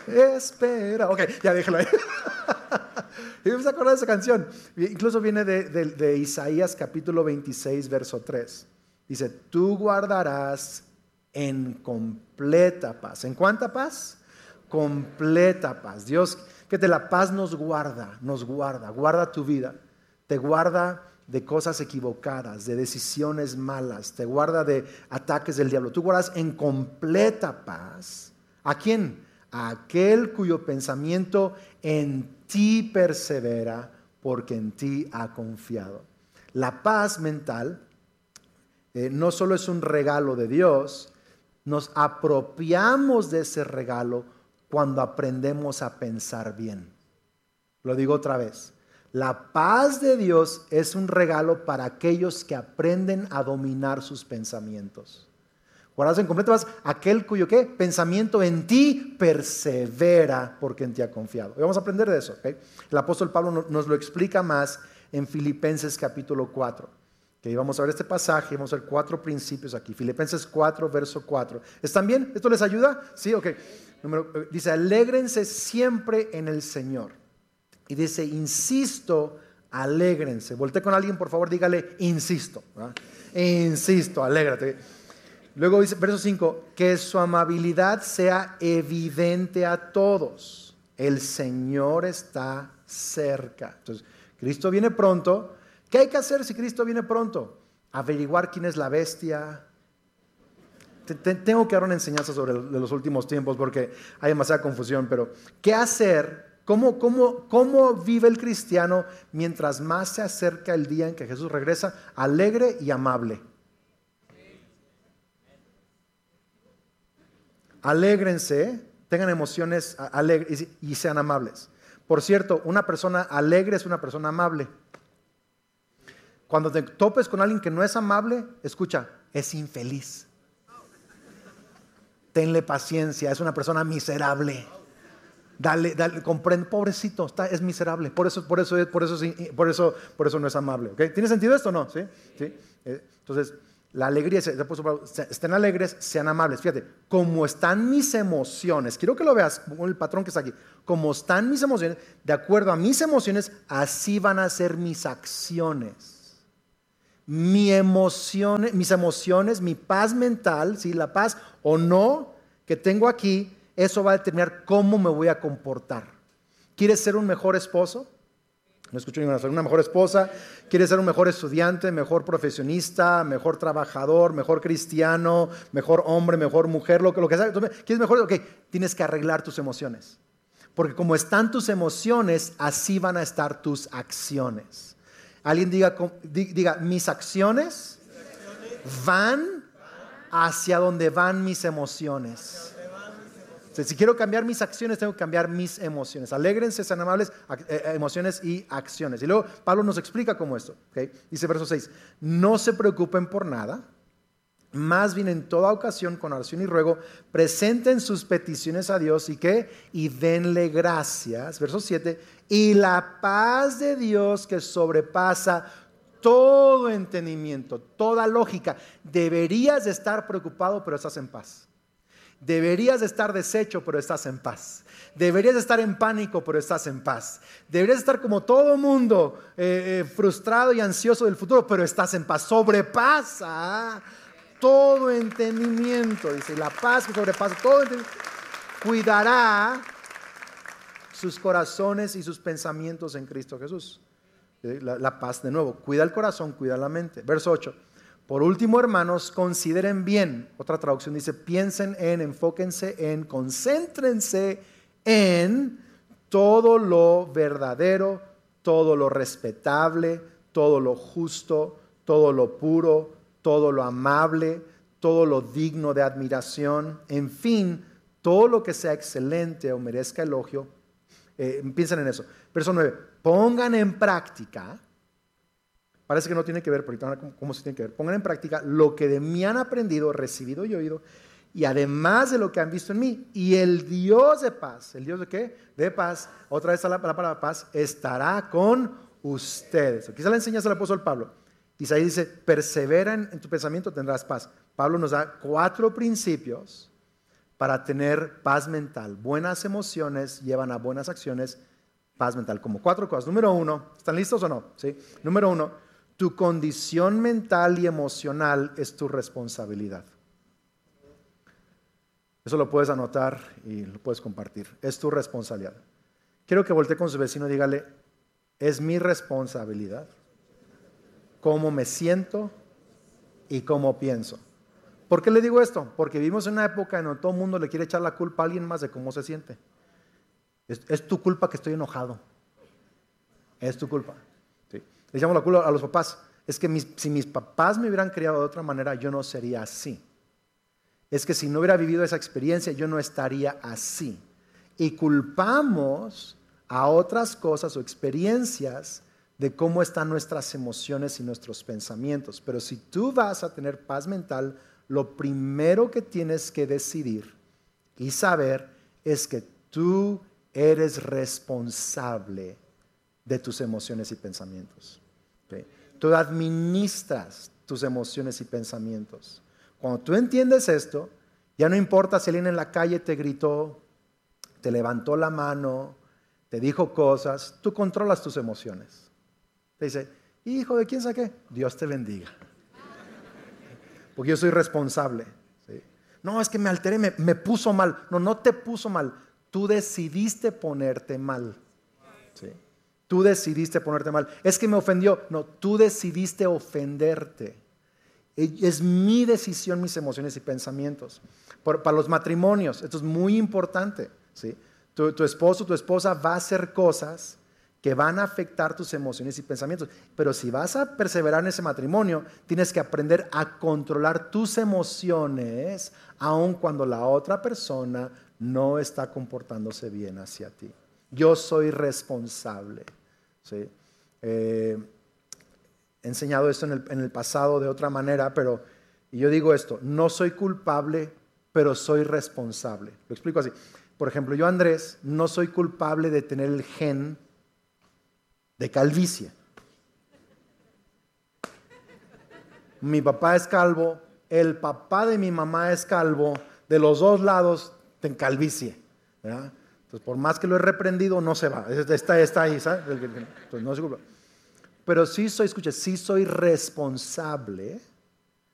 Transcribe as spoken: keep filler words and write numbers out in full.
espera. Ok, ya déjalo ahí. Y me acuerdo de esa canción. Incluso viene de, de, de Isaías capítulo veintiséis, verso tres. Dice, tú guardarás en completa paz. ¿En cuánta paz? Completa paz. Dios, que de la paz nos guarda, nos guarda, guarda tu vida. Te guarda de cosas equivocadas, de decisiones malas, te guarda de ataques del diablo. Tú guardas en completa paz. ¿A quién? A aquel cuyo pensamiento en ti persevera, porque en ti ha confiado. La paz mental eh, no solo es un regalo de Dios, nos apropiamos de ese regalo cuando aprendemos a pensar bien. Lo digo otra vez. La paz de Dios es un regalo para aquellos que aprenden a dominar sus pensamientos. Guardas en completa paz aquel cuyo ¿qué? Pensamiento en ti persevera, porque en ti ha confiado. Y vamos a aprender de eso. ¿Okay? El apóstol Pablo nos lo explica más en Filipenses capítulo cuatro. Okay, vamos a ver este pasaje, vamos a ver cuatro principios aquí. Filipenses cuatro, verso cuatro. ¿Están bien? ¿Esto les ayuda? Sí, ok. Número, dice, alégrense siempre en el Señor. Y dice, insisto, alégrense. Volté con alguien, por favor, dígale, insisto. ¿verdad? Insisto, alégrate. Luego dice, verso cinco, que su amabilidad sea evidente a todos. El Señor está cerca. Entonces, Cristo viene pronto. ¿Qué hay que hacer si Cristo viene pronto? Averiguar quién es la bestia. Tengo que dar una enseñanza sobre los últimos tiempos porque hay demasiada confusión, pero ¿qué hacer? ¿Cómo, cómo, cómo vive el cristiano mientras más se acerca el día en que Jesús regresa? Alegre y amable. Alégrense, tengan emociones alegres y sean amables. Por cierto, una persona alegre es una persona amable. Cuando te topes con alguien que no es amable, escucha, es infeliz. Tenle paciencia, es una persona miserable. Dale, dale, comprende, pobrecito, está, es miserable. Por eso, por eso, por eso, por eso, por eso no es amable. ¿Okay? ¿Tiene sentido esto o no? ¿Sí? ¿Sí? Entonces, la alegría, estén alegres, sean amables. Fíjate, como están mis emociones, quiero que lo veas, el patrón que está aquí. Como están mis emociones, de acuerdo a mis emociones, así van a ser mis acciones. Mi emociones, mis emociones, mi paz mental, ¿sí? La paz o no que tengo aquí, eso va a determinar cómo me voy a comportar. ¿Quieres ser un mejor esposo? No escucho ninguna, una mejor esposa. ¿Quieres ser un mejor estudiante, mejor profesionista, mejor trabajador, mejor cristiano, mejor hombre, mejor mujer, lo que, lo que sea? ¿Quieres mejor? Ok, tienes que arreglar tus emociones. Porque como están tus emociones, así van a estar tus acciones. Alguien diga, diga, mis acciones van hacia donde van mis emociones. O sea, si quiero cambiar mis acciones, tengo que cambiar mis emociones. Alégrense, sean amables, emociones y acciones. Y luego Pablo nos explica cómo esto. ¿Okay? Dice verso seis, no se preocupen por nada, más bien en toda ocasión con oración y ruego, presenten sus peticiones a Dios y ¿qué? Y denle gracias. Verso siete, y la paz de Dios que sobrepasa todo entendimiento, toda lógica. Deberías de estar preocupado, pero estás en paz. Deberías de estar deshecho, pero estás en paz. Deberías de estar en pánico, pero estás en paz. Deberías de estar como todo mundo, eh, eh, frustrado y ansioso del futuro, pero estás en paz. Sobrepasa todo entendimiento, dice, la paz que sobrepasa todo entendimiento, cuidará sus corazones y sus pensamientos en Cristo Jesús. La, la paz, de nuevo, cuida el corazón, cuida la mente. Verso ocho, por último, hermanos, consideren bien, otra traducción dice, piensen en, enfóquense en, concéntrense en todo lo verdadero, todo lo respetable, todo lo justo, todo lo puro, todo lo amable, todo lo digno de admiración, en fin, todo lo que sea excelente o merezca elogio, eh, piensen en eso. Verso nueve, pongan en práctica, parece que no tiene que ver, pero ahorita cómo, cómo se tiene que ver, pongan en práctica lo que de mí han aprendido, recibido y oído, y además de lo que han visto en mí, y el Dios de paz, ¿el Dios de qué? De paz, otra vez la palabra paz, estará con ustedes. Aquí se la enseñanza del apóstol Pablo. Isaías dice, persevera en tu pensamiento, tendrás paz. Pablo nos da cuatro principios para tener paz mental. Buenas emociones llevan a buenas acciones, paz mental. Como cuatro cosas. Número uno, ¿están listos o no? ¿Sí? Número uno, tu condición mental y emocional es tu responsabilidad. Eso lo puedes anotar y lo puedes compartir. Es tu responsabilidad. Quiero que voltee con su vecino y dígale, es mi responsabilidad cómo me siento y cómo pienso. ¿Por qué le digo esto? Porque vivimos en una época en donde todo el mundo le quiere echar la culpa a alguien más de cómo se siente. Es, es tu culpa que estoy enojado. Es tu culpa. ¿Sí? Le echamos la culpa a los papás. Es que mis, si mis papás me hubieran criado de otra manera, yo no sería así. Es que si no hubiera vivido esa experiencia, yo no estaría así. Y culpamos a otras cosas o experiencias de cómo están nuestras emociones y nuestros pensamientos. Pero si tú vas a tener paz mental, lo primero que tienes que decidir y saber es que tú eres responsable de tus emociones y pensamientos. ¿Okay? Tú administras tus emociones y pensamientos. Cuando tú entiendes esto, ya no importa si alguien en la calle te gritó, te levantó la mano, te dijo cosas, tú controlas tus emociones. Te dice, hijo de quién saqué, Dios te bendiga. Porque yo soy responsable. ¿Sí? No, es que me alteré, me, me puso mal. No, no te puso mal. Tú decidiste ponerte mal. ¿Sí? Tú decidiste ponerte mal. Es que me ofendió. No, tú decidiste ofenderte. Es mi decisión, mis emociones y pensamientos. Por, para los matrimonios, esto es muy importante. ¿Sí? Tu, tu esposo, tu esposa va a hacer cosas que van a afectar tus emociones y pensamientos. Pero si vas a perseverar en ese matrimonio, tienes que aprender a controlar tus emociones, aun cuando la otra persona no está comportándose bien hacia ti. Yo soy responsable. ¿Sí? Eh, he enseñado esto en el, en el pasado de otra manera, pero y yo digo esto, no soy culpable, pero soy responsable. Lo explico así. Por ejemplo, yo, Andrés, no soy culpable de tener el gen de calvicie. Mi papá es calvo, el papá de mi mamá es calvo, de los dos lados ten calvicie, ¿verdad? Entonces, por más que lo he reprendido, no se va, está, está ahí, ¿sabes? Entonces, no se culpa. Pero sí soy, escuche, sí soy responsable